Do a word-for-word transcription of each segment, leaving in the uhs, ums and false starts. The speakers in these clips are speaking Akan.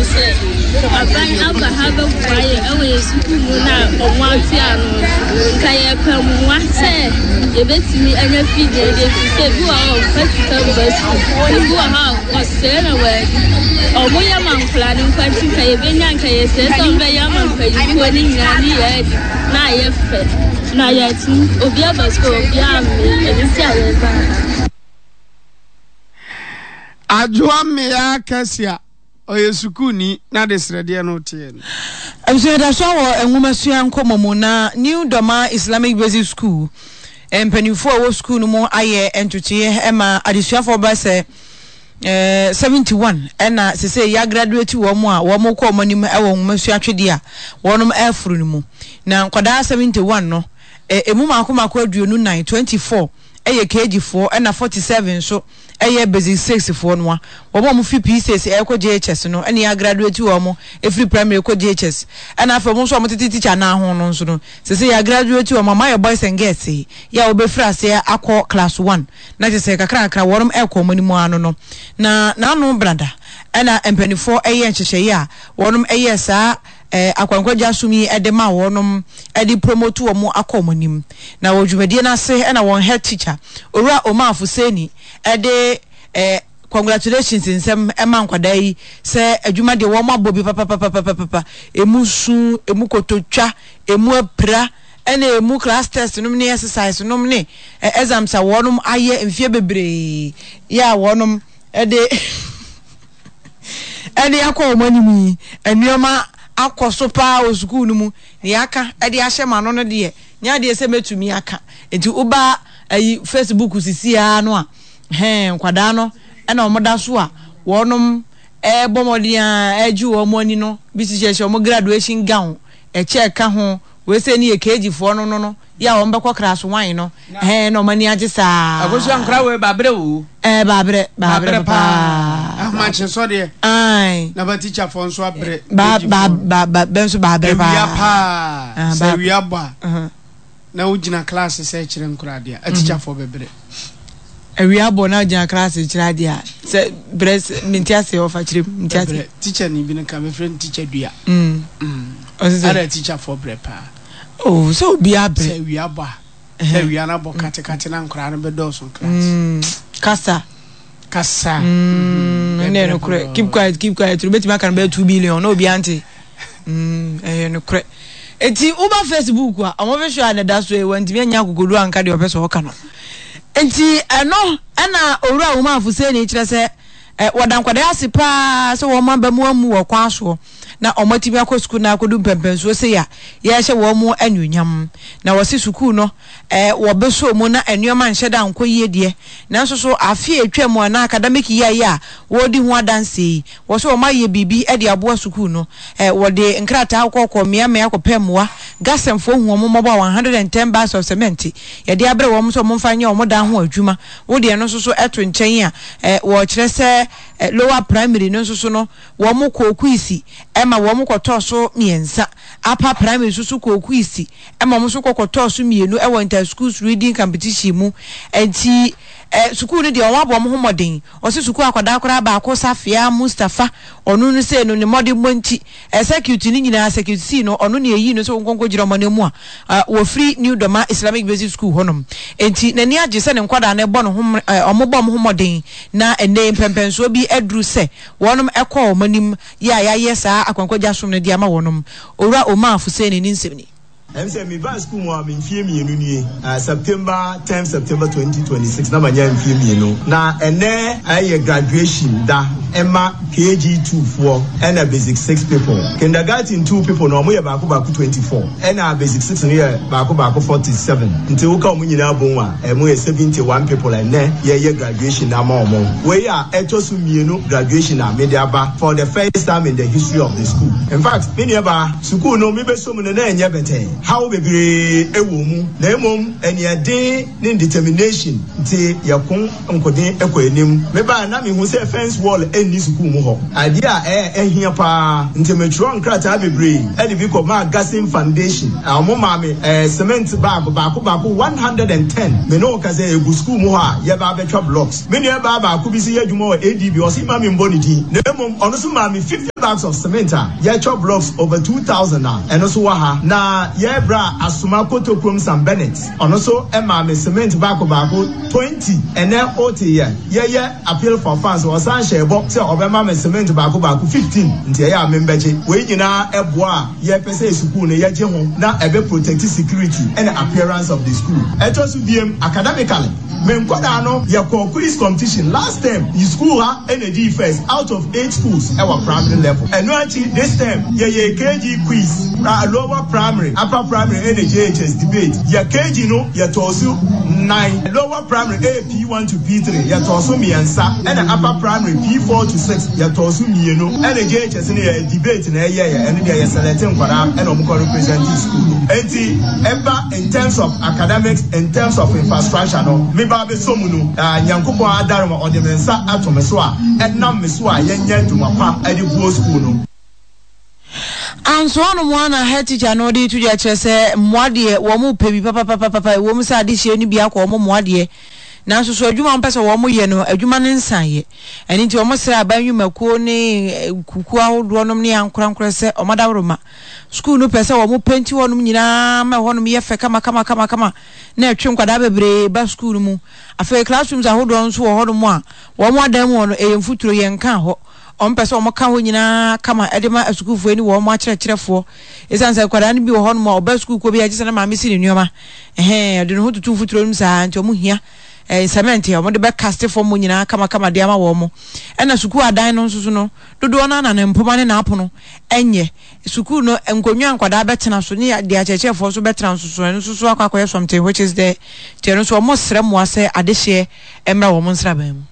you say aban aba haba kwaye ewe suku mu na omwanti ano kaye pam wa say e betimi anya fide de say bi wa o festival bus bi wa ha o say na we o mo ya man planning kwanti kaye benya kaye say so be ya man kaye ko ni nyani ye na ye fe na ye ti obi abas ko obi am e bi si aye ba Ajwa me ya kasia oyesukuni na desrede no tie no. Amso da so wo enwumasua nkomomu na New Doma Islamic Basic School empanifo wo school no mo aye entotie ema adesuafo ba se eh seventy-one ena se se ya graduate wo mo a wo mo ko mo nim e wo nwumasua twede a wonom afuru no mu na nkwada seventy-one no emu makomako aduonu nine twenty-four eye K G four ena forty-seven so eye basic six four no wo mo fi P C S e ko J H S no ene ya graduate wo mo every primary ko J H S ena fa mo so mo tete teacher na ho no so no se se ya graduate wo mama your boys and girls ya wo be frase akọ class one na se se kakra kakra worum e ko mo ni mu ano no na na no brada ena empanifo eye nchehye ya worum eye saa eh akwankwaja sumi edema wonom edi promote wo mo akomonim na wodwumadie na se na won head teacher Owura Omafu Seni ede eh congratulations nsem ema nkwada yi se adwuma de wo mo abobi papa papa papa papa emusu emukototwa emu apra ena emu class test num ne exercise num ne exam sa wonom aye mfie bebre ya wonom ede ene akomonim enioma akoso pa o school no mu ni aka e de ahye ma no no de nya de se metumi aka enti uba ayi Facebook sisi a no a he nkwada no e na omoda so a wonom e bomodian eju wo moni no bi si hye mo graduation gown e check ka ho we se ni e K G four no no no ya wo mbekọ class one no he no mani agisa agosu ankra we babre wo eh babre babre pa ahmache so de ai na ba teacher for so abre ba ba ba ba benso babre pa ya pa se wi aba na ugina class se kire nkura de a teacher for bebre ewi abo na ugina class kire de a se bres mintiase ofa kire mintiase teacher ni bi na ka me friend teacher dua mm mm other teacher for bre pa oh so bi abre se wi aba se wi ana bo kate kate na nkura no be do so class mm kasa kasa mm ne no kure keep quiet keep quiet rubeti maka na be two billion no bi anti mm eh no kure enti uba Facebook a omo fe sure na da so e wanti me nya kokodu anka de opeso hoka no enti eno ana Owura Omafu Seni kire se wodankwada asipa so wo mamba mu amu wo kwa so na omotimi akọ school na akodu pempenso se ya ya hye wo mu anwunyam na wo se school no eh wo beso mu na anuoma nheda nko yie de na so so afi etwam na academic year ya wo di ho adanse wo so ma ye bibi e de abo school no eh wo de nkrata akọ mia mia akopemwa gasemfo hu mo mo one hundred ten bags of cement ye de abre wo mo so mo mfanye wo mo dan ho adwuma wo de no so so eto nchen a eh wo kire se lower primary no so so no wo mo kokuisi ema wo mo kotoso miensa upper primary so so kokuisi ema mo so kotoso mienu e wo inter schools reading competition mu enti eh school de won abo mo homoden o se school akwada akora ba ko Safia Mustafa onu no se no ne modern monti execute ni nyina execute no onu ne eyi no so nkonko jira mo ne mu a wo free New Doma Islamic Basic School honom enti nani age se ne nkwada na ebo no omo bo mo homoden na ene pempenso bi edru se wonom ekọ omanim ya ya yesa akwankwaja som ne dia ma wonom Owura Omafu Seni ni nsem I'm saying me back school mo am infie mi enu nie September tenth September twenty twenty-six na manya infie mi enu na ene aye graduation da Emma K G two for and a basic six people kindergarten two people no mo ye ba ko ba ko twenty-four and a basic six no ye ba ko ba ko forty-seven nti wo ka mo nyina bon a e mo ye seventy-one people and ne ye ye graduation na ma omo we ya etosu mi enu graduation na me dia ba for the first time in the history of the school. In fact me ne ba school no me be so mo ne na enye bete how bebre ewo mu na emom eniade ne determination nti yakon nkodin ekoenim me ba na me hu say fence wall eni school mu ho ade a eh ehia pa nti metro nkrata bebre e bi ko ma gasin foundation amo ma me eh cement bag ba ko ba ko one hundred ten me no ka say egu school mu ho a ye ba betwa blocks me ne ba ba ko bi si adwuma o A D B o si ma me mboni di na emom ono so ma me fifty bags of cement ye chop blocks over two thousand and also waha na ye bra asuma kotokrom Sam Bennett ono so e ma me cement bag bag twenty and then forty ye ye appeal for fans or san shebo say obema me cement bag bag fifteen nti ye amembeje we nyina eboa ye pese school ne ye je ho na ebe protect security and appearance of the school eto so biem academically men kwada no ye quiz competition last term the school ha energy first out of eight schools our primary level and no actually this term ye ye K G quiz uh, lower primary upper primary energy H S debate ye K G no ye tosu nine lower primary A P one to P three ye tosu miensa and upper primary P four to six ye tosu mienu energy H S ne debate na ye ye and they selecting kwada and omko represent school enti eba in terms of academics in terms of infrastructure no me ba be somu no nyankopon adaroma odemensa atomeso a enam meso a yenya dumapa ade buo school no anso no mo na head teacher no dey to je kire se moade wo mu pe bi papa papa papa wo mu sa de hie ni bia ko mo moade na so so adwuma mpese wo mo ye no adwuma ne nsan ye eni nti wo mo sra abanwumakuo ne kuku ahodo nom ne ankorankora se o madawroma school no pese wo mo penti wo nom nyina ma wo nom ye fe kama kama kama kama na atwe nkwada bebre ba school mu afa classrooms ahodo nso wo hodo mo a wo mo adam wo no e mfuturo ye nka ho on pese o mo ka ho nyina kama edema asukufu ani wo mo akyerɛkyerɛfo esanse kwada ne bi wo ho no mo ba school ko bi agye na ma mesi ne nyoma eh de no ho tutu futuro nim sa nti o mo hia eh cement ya mo de be cast for mo nyina kama kama de ama wo mo ena suku adan no nsusu no dodo na na ne mpoma ne na apono enye suku no enkonwa nkwada betena so ne de achechefo so betena nsusu nsusu akwakoye something which is the tero so mo sre mo ase adehye emra wo mo nsra bam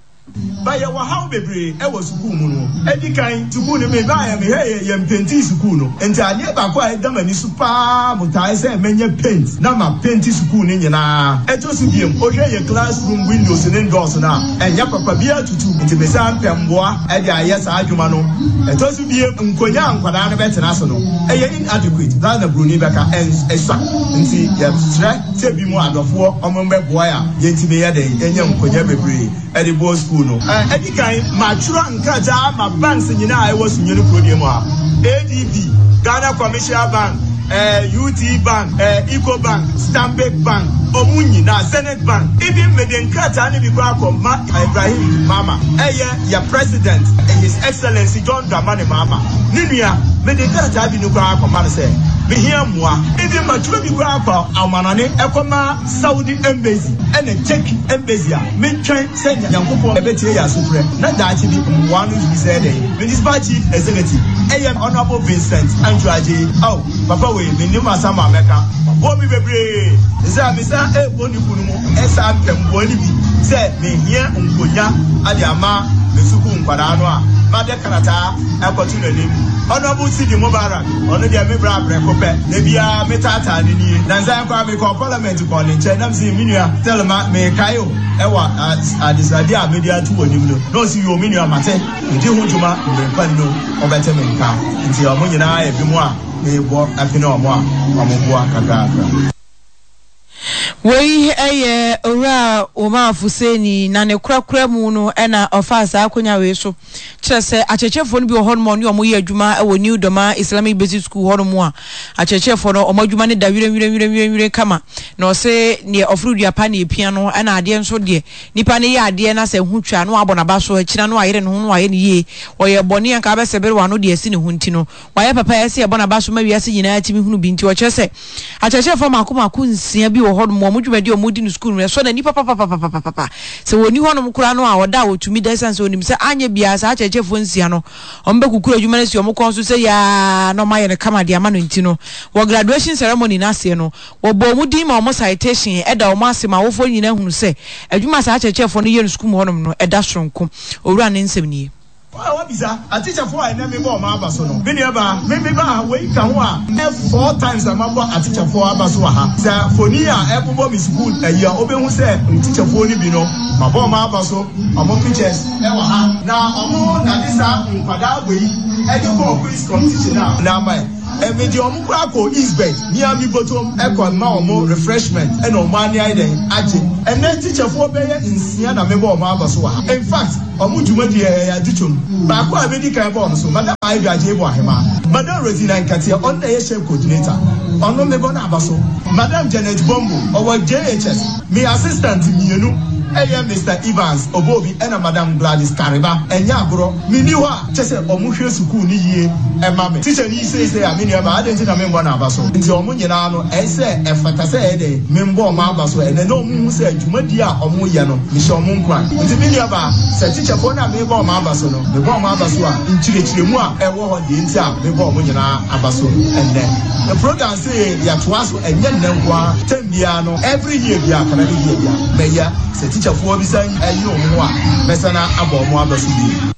ba ya wa how bebre e wo school mu no edikan school ne me ba ya me he ye mpenti school no enti ade ba kwa e dama ni super mutai se menye paint na ma paint school ne nyina eto su biem o hwe ye classroom windows ne doors na enya papa bia tutu enti me sa mpemboa e de aye sa adwuma no eto su biem nkonya nkwada ne betena so no e ye inadequate that na bruni beka esa enti ye stre se bi mu adofo omombe boa ya ye enti me ye de enya nkonya bebre e de bo school no edi kan mature nkaja ma banks nyina ai was nyinu podium a A D B Ghana Commercial Bank eh U T Bank eh Eco Bank Stanbic Bank omunyi na Senate Bank even meden kata ne bi kwa ma Ibrahim Mama eye ya president His Excellency John Dramani Mama ninua meden kata bi ne kwa ma se me hia moa even mature bi kwa kwa amanane ekoma Saudi embassy ene check embassy a me twen se Yankopon ebetie ya sufre na daachi bi one who be said municipal chief executive eye Honorable Vincent Anjuaje oh papa we me ni masama meka wo mi bebre za mi sa e boni kunu mu e sa pembo ni bi se me hia nkonya ade ama me suku nkwada no a ma de karata opportunity Honorable Sidi Mubarak ono dia me bra bre ko pe na bia me tata ni ni na nza kwa me ko parliament ko le che nam si minua tell ma me kayo e wa adisade a media tu woni no no si yo minua mate ndi ho juma me pan no obete me nka nti o mo nyina e bi mu a me bo afina o mo a o mo bo akaka wei eye ora o ma fuseni na ne kurakura mu no ena ofasa akonya we so kire se achechefo no bi ho no no ye adwuma e wo New Doma Islamic Basic School ho no mu a achechefo no omadwuma ne da wire wire wire wire kama na o se ne ofrudua pa ne epia no ena ade nso de nipa ne ye ade na se hutwa no abona ba so akira no ayere no no aye ne ye o ye bone anka ba se bere wa no de asi ne hunti no wa ye papa ye se abona ba so ma wi ase nyina atimi hunu bi nti o kire se achechefo makoma ko nsia bi wo ho no omudwumadi omudi no school no so na nipa papa papa papa papa se woni ho no mkura no a oda otumi da sense onim se anye bia sa achechefo nsia no ombe kukura adwuma na si omkon so se ya no maye ne kama de ama no nti no wo graduation ceremony na se no wo bo omudi ma omo citation eda omo ase ma wofo nyina hunu se adwuma sa achechefo no ye no school ho no no eda sonko owura ne nsem nie wa biza a teacher for I never more ma abaso no me neba me me ba we ka ho a four times am abo a teacher for abaso ha za foni a ebobo mi school ayi a obehu se teacher for ni bi no ma bo ma abaso omo pictures e wa ha na omo na disa nkwada we e dey go quiz competition na na mai Emedi omu kura ko Eastbed. Miami bottom ekwa ma omu refreshment. Eno mani aide aje. Ene teacher for beye insia na mebo omu abaso wa. In fact, omu jumadi ya dichum. Ba kwa abedi kan bo so. Madam Ivy aje bo ahema. Madam Rosina Nkatia on the chef coordinator. Ono mebo na abaso. Madam Janet Bombo our J H S. Me assistant mienu. Eya Mister Evans Obobi ena Madam Gladys Kariba enya bro miniwa chese omuhwe school ni yie ema me teacher ni say say amini ema adenti na membo na abaso nti omu nyina no ese efata say ede membo ma abaso ene no mu say adwumadi a omu ye no mi se omu nkwan nti mini aba say teacher for na membo ma abaso no membo ma abaso a nchirechire mu a ewo ho de nti a membo omu nyina abaso ene the program say ya twaso enye nenkwa tambia no every year bia kana year bia meya say teacher for bi say ayo mu a mesana abo mu abaso bi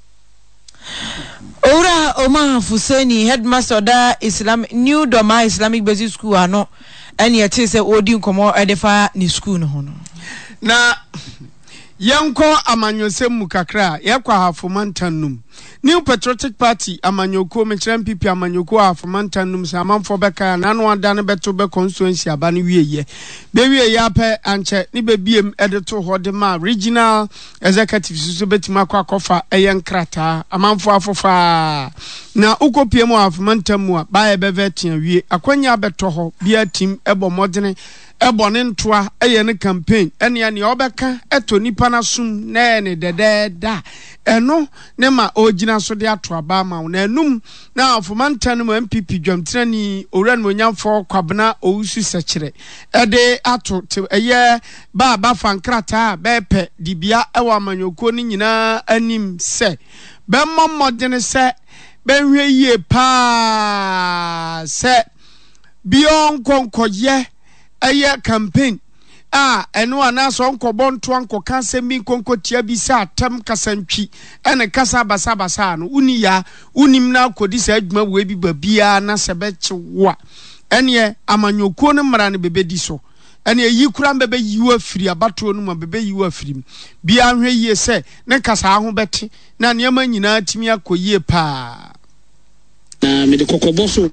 Ora Omar Fuseni headmaster da Islam New Doma Islamic Basic School ano ene yete se odi nkomo edefa ni school no ho no na yanko amanyosem mu kakra yakwa hafomantanum New Patriotic Party amanyoko mechran pipi amanyoko hafomantanum se amanfo beka na no adane beto be constituency abane wieye be wieye ape anche ni be biem edeto hode ma regional executive so betima kwa kofa eyen krata amanfo afofa na ukopie mu hafomantamu a ba e be vetia wie akwanya beto ho bia team ebo modene ebone ntoa eye ne campaign ene ya ne obeka eto nipa na sum na ne dededa eno ne ma ogina so de ato aba ma na enum na afomantan mu M P P dwamtrani owran monyamfo kwabena owusu sekire ede ato te eye ba ba fankrata bepe dibia ewa amanyoko ni nyina anim se be momodene se benhwe yie pa se bion konkoye eye campaign ah eno anaso nkobo nto anko kanse mi konkotia bi sa atam kasantwi ene kasa basa basa no uni ya unim na akodi sa adwuma we bi babia na sebeche wa ene amanyokuo ne mara ne bebedi so ene yi kura mbebe yiwa firi abato no ma bebe yiwa firi bia hwe yie se ne kasa ho bete na ne ma nyina timi akoyie pa na me de kokoboso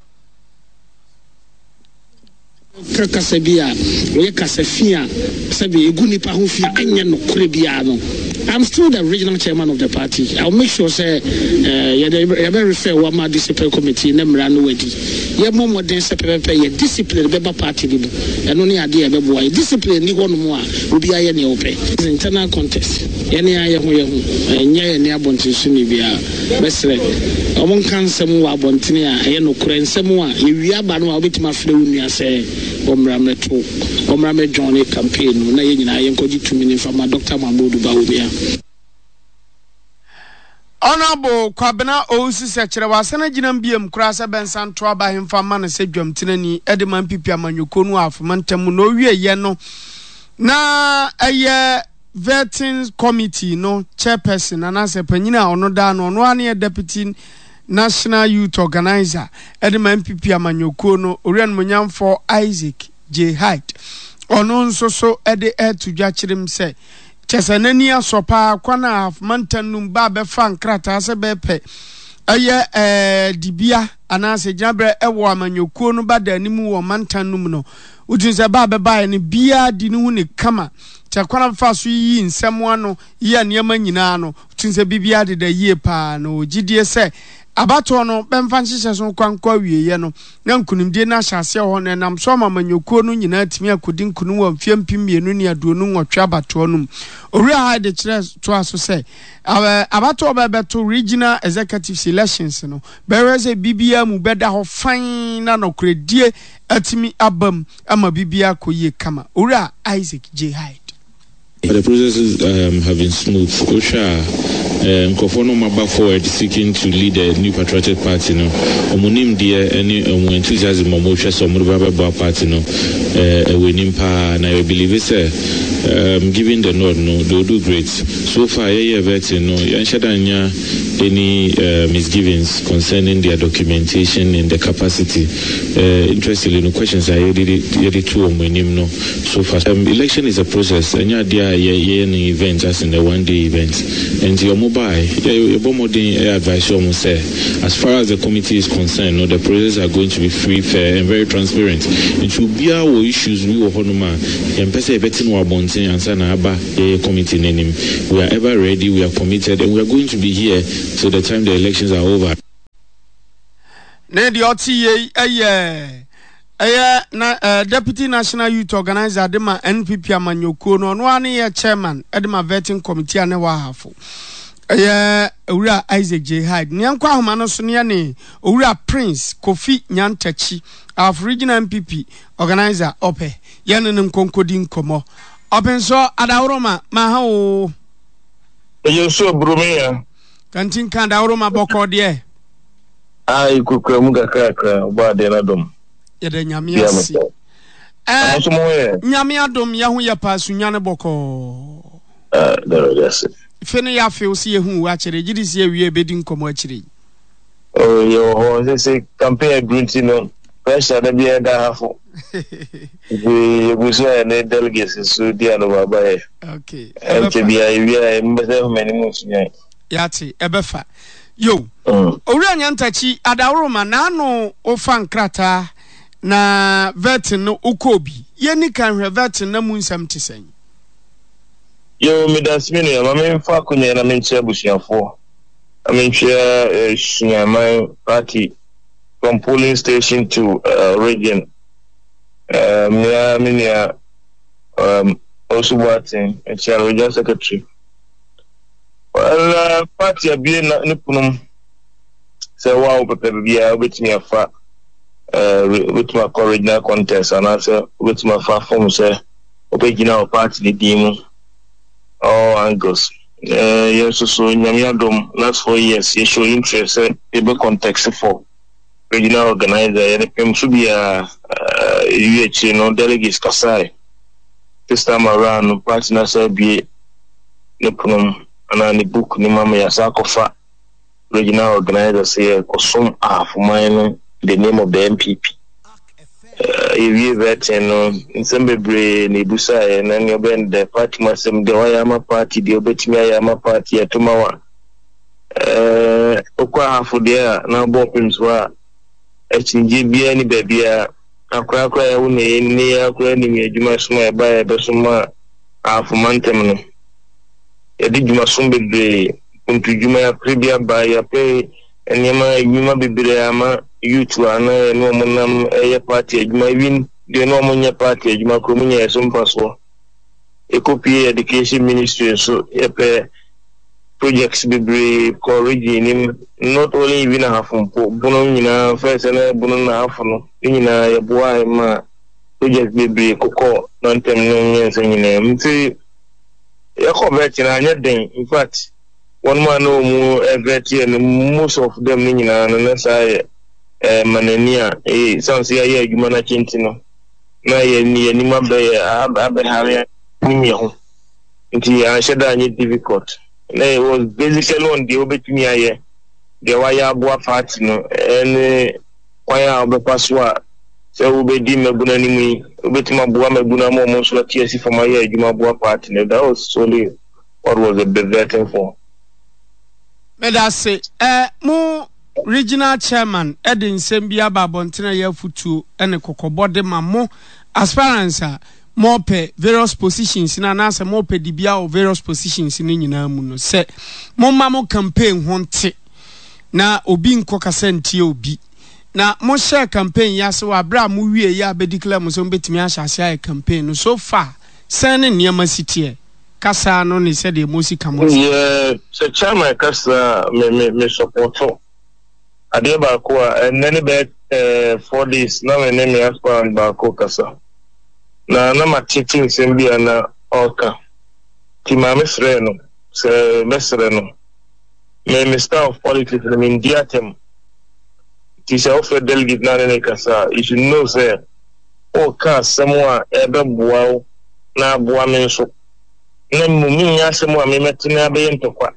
Kakasabia, we Casafia, Sabi, Gunipa Hufia, and Korebiano. I'm still the regional chairman of the party. I'll make sure, say, uh, you're very fair, what my discipline committee, Nemran Wedi. You're more than separate, discipline, Beba party, and only idea, Beba, discipline, you want more, will be any open. It's an internal contest. Any eye, and yeah, and yeah, Bonti Sunibia, Besre, among cancer, Bontinia, and Ukraine, Samoa, if you are Banu, bit my flu, say. Omrame to Omrame Johnny campaign na yina yenkoji two minutes from Doctor Mamudu Bawumia. Honorable Kwabena Owusu sekire wasana ginam biem kurasa bensan to aba hemfa ma na sedwam tinani edeman pipi amanyoko nu afomantam no wie ye no na eye vetting committee no chairperson anase panyina ono da no ono ane deputy National Youth Organizer Edema M P P amanyoko no Orian Munyamfo Isaac J Height ono nso so ede etu dwachirem se chesanani asopa kwana afumantanum ba be fa nkrata se bepe eye eh dibia anase jabre ewo amanyoko no bada animu wo mantanum no udunse ba be ba ne bia di no ne kama chakwana fa so yi nsemo ano yi anema nyina no udunse bibia de da yie pa no gidie se abato no bemfa nhyehyɛ so kwankwa wieye no na nkunimdie na hyase ho na nam so mamanyoko no nyina atimi akodi nkunu wa mfie mpimienu ne aduonu nwɔtwe abato no owura ha de kyerɛ to aso sɛ abato bebeto regional executive elections no bereze bibia mu beda ho fan na nokredie atimi abam ama bibia koye kama owura Isaac J Hyde. The processes um, have been smooth. Osha Nkofono um, Maba forward seeking to lead the New Patriotic Party no. Omunim dia any um, enthusiasm omosha so Murubaba Party no. Uh, we nimpa na I believe it's um, giving the nod no they will do great. So far yeah vetting no yanshadanya any uh, misgivings concerning their documentation and the capacity. Uh, interestingly no questions are ready ready to omunim no. So far um, election is a process and yeah yeah yeah event as in the one day event and the mobile. Yeah, modern advice almost say, as far as the committee is concerned, no, the processes are going to be free, fair, and very transparent. It will be our issues we will honor. And person betting our bonting and sana aba the committee name. We are ever ready. We are committed, and we are going to be here till the time the elections are over. Nedi oti ye eh eh na Deputy National Youth Organizer Adema N P P Amanyoko no no ane ye chairman Adema vetting committee ane wa hafo. Eh owura Isaac J Hyde nyankwa ahoma no so ne ne owura Prince Kofi Nyantachi of regional M P P organizer ope ye ne nkonkodi nkomo open so adawroma ma ha o ye so brumia kantin kan adawroma boko de ai kukura muga kaka ba de na dom ye de nyame asi eh nyame adom ye ho ye pasu nyane boko ah there yes fene ya fe osi ye hu wa kire gidi si ewie bedi nkomo akire oh yo ho say campaign green no pressure da bia da hafo we we so na delegates so dia no baba e okay e che bia e bia mbese ho mani mo sunya yati ebefa yo owura Nyantachi adawroma na no ofa nkrata na vet no ukobi ye ni kan hwe vet na mu nsam tesen yo me das me no ma me fa kunya na me nche busuafo I mean share uh, my party from polling station to uh, region um yeah me yeah um also working and chair regional secretary well uh, party abi na nipunum say wow pepe bia obetimi afa uh with my original contest and also with my form say original party the team all angles uh yes so nyamiadom last four years you show interest in the context for regional organizer and pem should be a uh U H no delegates kasai this time around no party na say be nipunum and the book ni mama ya sakofa regional organizer say kosum af mine the name of the M P P uh if that you know in some bebre ni busa and then you bend the party masem the wayama party the obetimi ayama party atumawa uh okwa hafu dia na bopims wa echinji bia ni bebia akwa akwa ya une ni akwa ni medjuma suma e ba e besuma afu mantem no yedi juma sumbe de kuntu juma ya pribia ba ya pe enema juma bibire ama youth ana no monam e party juma win de no monya party juma ko munya esumpa so e copy education ministry so e pe projects bibire ko region not only even half mpo bono nyina first na bono na half no nyina ye boa ma project bibire kokọ non tem no nyense nyina mti ya convert na anya den in fact one man no mu event and most of them nyina na say eh manania eh sounds ya ya adwuma na chinti no na ye ni ni ma be abe hare ni mi ho nti ya sheda any difficult na it was basically on the obetumi aye the wire boa party no and wire obepaswa so obedi maguna ni mi obetuma boa maguna mo mo so T S C for my year adwuma boa party no that was solely what was the vetting for me da say eh mu regional chairman Edin Sembia Babontina Yafutu and a Kokobode Mamo aspirants more pe various positions in an answer more pe dibia or various positions in Ninamuno. Say, Momamo campaign won't na obi nkokasenti obi. Na mo share campaign yaso abra mu wie ya be declare mo so betimi ahya campaign so far sending niam city kasa no ne said the mosi kamo. Yeah, so chairman kasa me me me support. Adeba ko and then be uh, four days na me name aspirant ba ko kasa na na ma teaching sembi na oka ti ma mesre no se mesre no me minister of politics in India tem ti se offer delegate na ne kasa you should know say o ka semwa ebe boa na boa me so na mu mi nya semwa me metina be yentokwa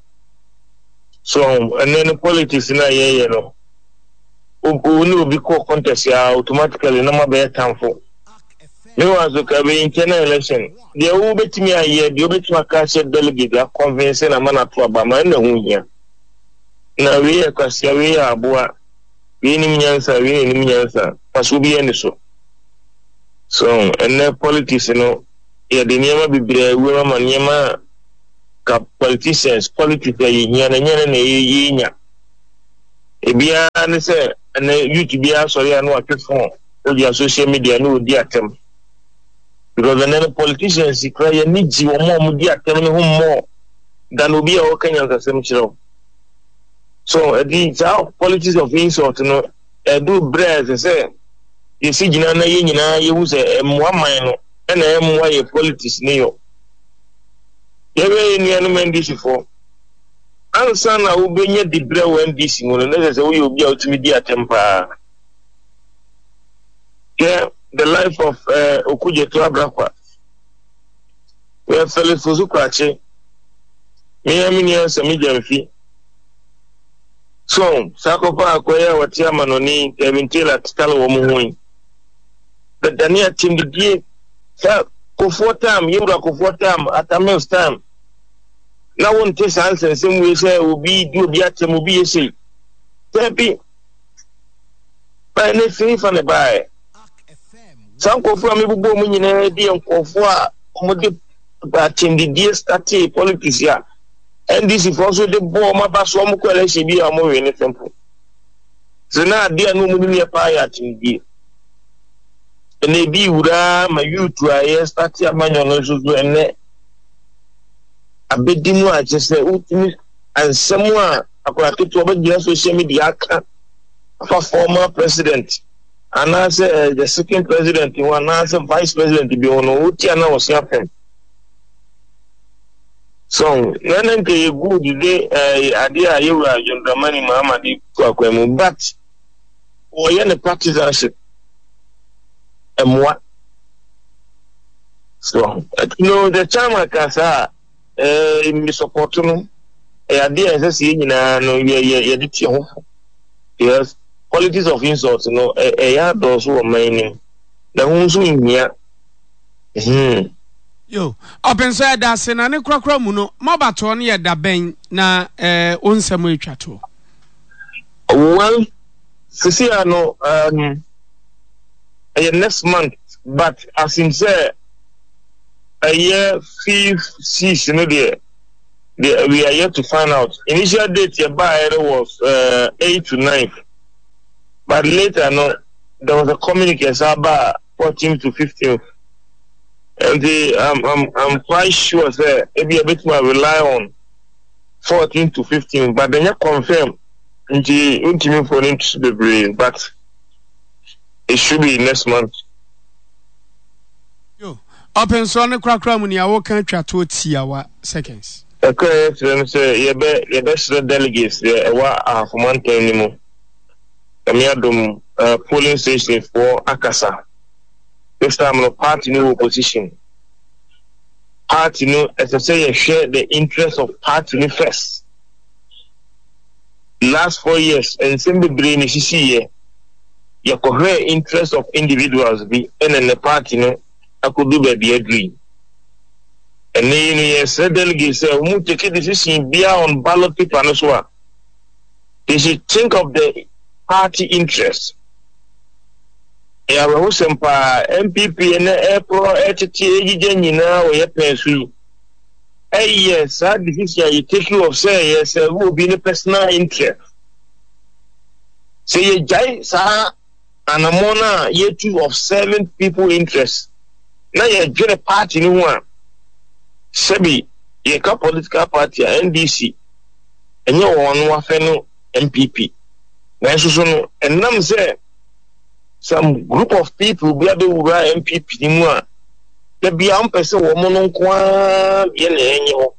so and then politics na ye ye no o no be ko contest ya automatically na ma be time for me was a cabe internal election. The old bit me a year, the bit my cashier delegate are convincing a man at Wabama and the Hunya. Now we are Cassia, we are Boa, we in Yansa, we in Yansa, as will be any so. So, and then politics, you know, yeah, the Yama be women and Yama politicians, politics, Yana and Yana. Ebia ne say and you to be sorry I know at phone or the social media no dia tem because the politicians cry you need you more dia tem no more than obi a Kenya kasem chiro so the how politics of insult no e do bread say you see jina na ye nyina ye hu say emwa man no na emwa ye politics ne yo ye we ni anu mendisi for answer na ubenya di bre when this no na say we obi out me di atempa yeah the life of uh, Okuje to Abrakwa we are Felix Fuzukwache me amini answer me jamfi so sakopa akoya watia manoni Kevin Taylor titalo wo muhui but Dania team di sa ko four time yura ko four time atamel time na won te sans and same way say obi do obi atem obi yesi tepi pa ne fi fa ne bae san ko fu ami bubo mu nyina di enkofo a mo de ba team di di start politics ya N D C for so de bo ma ba so mo ko election bi a mo we ne tempo so na dia no mu ni pa ya team di ene bi wura ma youth a ye start amanyo no so so ene abedimu a jese utimi ansemu a akora keto obagia social media aka for former president and as uh, the second president one as vice president bi ono uti ana was happen so nane ke good dey ade a yewa Yondamani Mahamadi kwakwemu but oye ne partisanship emwa so you know the chama kasa eh mi support no e ade a say nyina no ye ye de tie ho yes qualities of insult no e ya do so o man na hu so nhia hmm yo open so da se na ne krakra mu no mabato no ye da ben na eh onsam atwato well sisi ano um uh, next month but as in say a year fifth season no there we are yet to find out. Initial date here by was uh, eight to nine, but later no there was a communication about fourteenth to fifteenth, and the um, I'm I'm quite sure that maybe a bit more rely on fourteenth to fifteenth, but then you confirm the ultimate for him to be brain, but it should be next month. Yo, open so ne krakra mu ni awo kan twato tiawa seconds. Okay, so say you be you be the delegates there wa half month anymore. Kami adom polling station for Akasa. This time no party no opposition. Party no as I say you share the interest of party no first. Last four years and same brain is see you cohere interest of individuals be and then the party no I could do be agree. And then yes, the delegates say we take a decision be on ballot paper no so. They should think of the party interest. Yeah, we will send M P P and April H T A nyina we pensu. Eh yes, that decision you take you of say yes, will be in personal interest. Say you jai sa anamona ye two of seven people interest. Now you join a party no one. Sebi ye ka political party N D C enye won wa fe no M P P na so so no enam say some group of people be able to M P P ni mu a the be am person wo mo no kwa ye na enye ho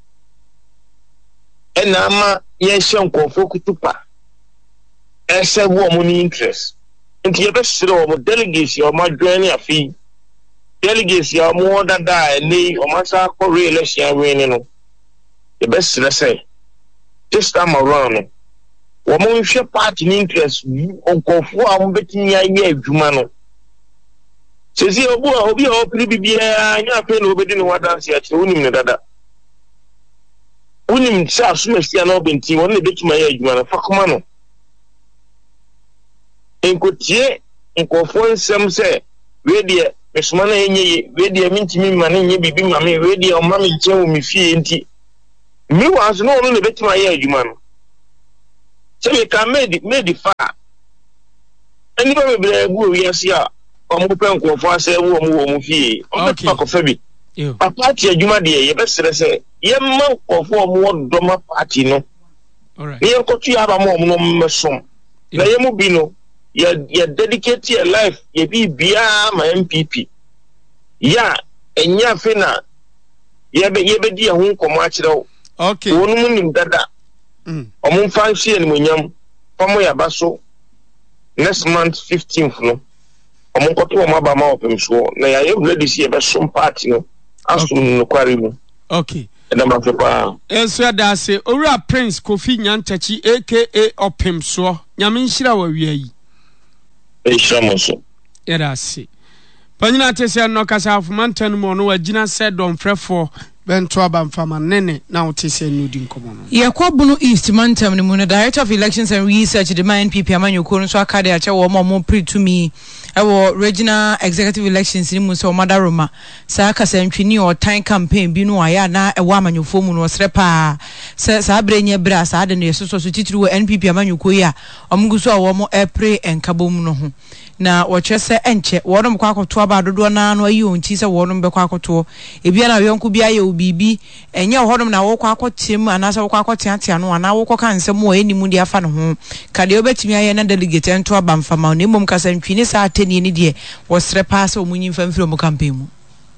enama ye hye nkofo kutupa ese wo mo ni interest nti ye be sire wo mo delegates yo ma join afi delegates ya more than that ni o masa ko re-election winning no the best let's say this time around wo mo hwe party interest on kofo am betini aye adwuma no So see obu obi obi bibia nya pe no obedi no wadanse a kire wonim ne dada wonim sha asumasi na obenti won ne betuma ya adwuma na fakoma no enkotie nkofo nsem se we de mesuma na enye we de mintimi ma na enye bibi ma me we de o ma me je wo me fie enti mi wa so no no ne betuma ya adwuma no se we ka made made fa ani ba me bre gu wi ase a omo pe nkofo ase wo mo wo mo fie o be pa ko fa bi papa ti adwuma de ye be sere se ye ma nkofo mo do ma party no alright ye ko tu ya ba mo mo mesom na ye mu bi no ye ye dedicate your life ye bi bia ma M P P ya enya fe na ye be ye be di ho nkomo a kire wo okay wonu mu nim dada mm omo fa hye ni monyam famo ya baso next month fifteenth no omo koto omo aba ma opem so na ya ye ready see ye be som party no asum no kwari mu okay eda ma fe pa eso da se owura Prince Kofi Nyantachi aka opem so nyame nhira wa wi ayi e shamo so era se panyina tese no kasa afumantan mu no wagina se don frefo bento abamfama nene na otese nudi nkomo no Yakobuno East Mantam ni mu Director of Elections and Research the N P P amanyoko nso akade ache wo mo mo pre to me ewo regional executive elections ni mu so madaroma sa akasa ntwini o time campaign bi no aya na ewo amanyofo mu no srepa sa sa brenye bra sa ade no yeso so titiri wo N P P amanyoko yi a omguso a wo mo epre enkabom no ho na wochese enche wonom kwa akoto aba dodo na no ayi onti se wonom be kwa akoto ebia na yonku bia ye obibi enye wonom na wo kwa akotem anasa wo kwa akoteatea no ana wo kwa kansem wo enimu dia fa no ho kade obetimi aye na delegate ento aba mfama na emom kasa ntwini sa ateni ni de wo sre pass omunyi mfamfiro mu campaign mu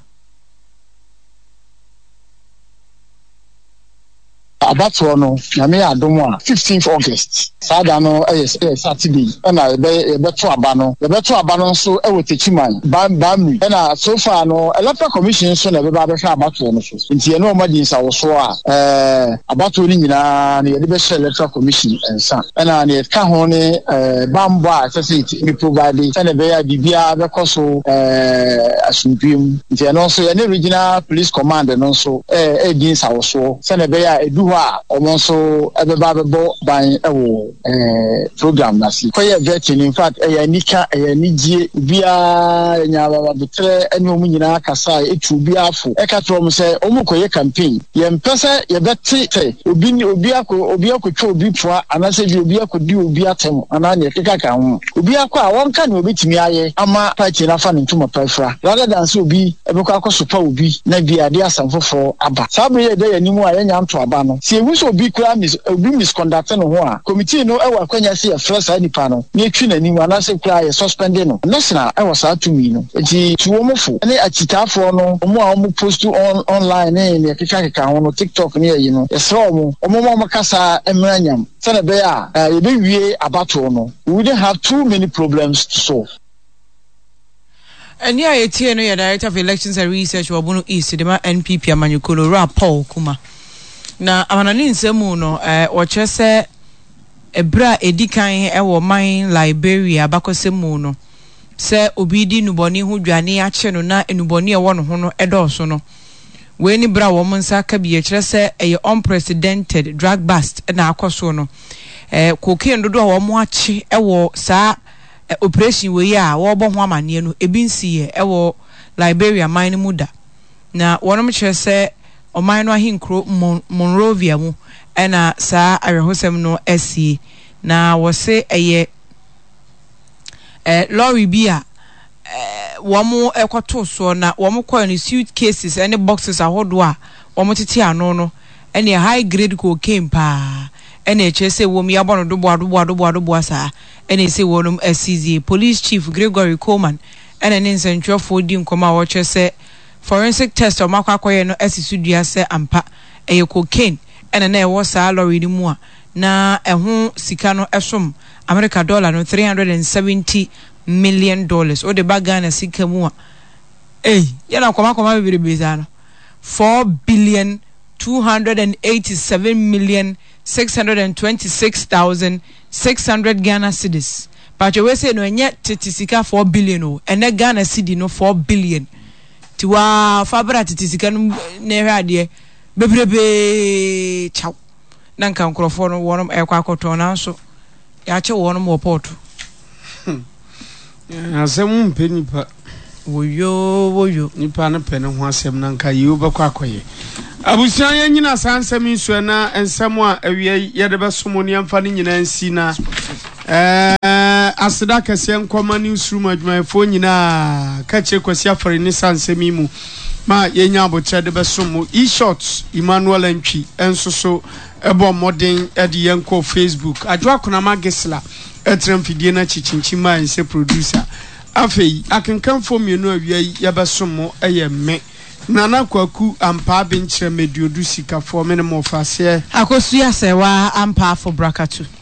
abato no na me adom a fifteenth August sada no eh Saturday na be be to aba no be to aba no so e wotechiman ba ba mi na so far no electoral commission so na be ba be hwa abato no so nti e no ma din sa wo so a eh abato ni nyina na ye be share electoral commission ensa na na ka ho ne eh bambo a sese mi provide na be ya bibia be koso eh asundwim nti e no so ye ne regional police command no so eh e din sa wo so na be ya edu wa omonso ebeba bebo ban ewo eh program na si koye vetting in fact eh nika eh nigie bia nya baba betre ene omu nyina kasa etu bia afo e ka tro mo se omu koye campaign ye mpese ye beti te obi ni obi akọ obi akotwa obi poa anase bi obi akodi obi atem ana ne keka ka ho obi akọ a wonka na obetimi aye ama party na fa ntuma pafra rather than so obi ebekọ akosopa obi na bia de asamfofo aba sabe ye de yanimu a yenya nto aba no si ewu so bi kura mis obi misconduct no ho a committee no e wa kwanya se e fresh nipa no na etwi nani mu ana se kura ye suspend no national e wa sa tumi no enti tuwo mofo ne achitafo no omo a omo post on online ne ne keka keka ho no TikTok ne yi no e sra omo omo mo makasa emranyam se na be ya ye be wie abato no we wouldn't have too many problems to solve. And yeah, it's here no ya Director of Elections and Research Wabuno East the N P P amanyukolo ra Paul Kuma na amanani nsemu no eh wochese ebra edikan e wo man Liberia bakosemu no se obidi nuboni hu dwane ache no na enuboni e wo no ho no edoso no we ni bra wo monsa ka bi e kire se e unprecedented drug bust na akoso no eh cocaine dodo wo mo ache e wo sa operation we ya wo bo ho amane no ebi nsiye e wo Liberia man mu da na wonom kire se oman no ahinkro Monrovia mu ena sa arehosem no esi na wose eye eh lorry bia eh womo ekoto so na womo call ni suitcases any boxes ahodo a womo tete ano no ene high grade cocaine pa ene echese wom ya bono dobo adobo adobo adobo asa ene se wonum S C Z police chief Gregory Coleman ene ne nsentwefo di nkoma wo chese forensic test o makwa akoye no asisudua se ampa eye cocaine ene na ewo sa lorry ni mu a na eho sika no esom America dollar no three hundred seventy million dollars o de bagana sika mu a eh yana koma koma bibiri no four billion two hundred eighty-seven million six hundred twenty-six thousand six hundred Ghana cedis pacho we say no enye tete sika four billion o ene Ghana cedi no four billion ti wa fabra tete sika no ne hwe ade bebrebe chaw na nka nkrofo no wonom ekwa akoto na so ya che wonom wo port asem mpe nipa woyo woyo nipa na pene ho asem na nka yi obekwa akoye abusian ya nyina sansem nso na ensem a awie ye de besomo ne amfa ne nyina nsi na eh asida kase nkoma newsroom adwumayefo nyina ka che kwasi afare ne sansem mu ma yenya abotre de besomo e-shots Emmanuel Antwi enso so ebo modern e de yenko Facebook adwa kona magisla etrem fidie na chichinchi ma nse producer afei akenkan fo mienu awie yabesomo eye me Nana Kwaku ampa benchire mediodu sika fo me ne mo fase akosu ya sewa ampa for brakatu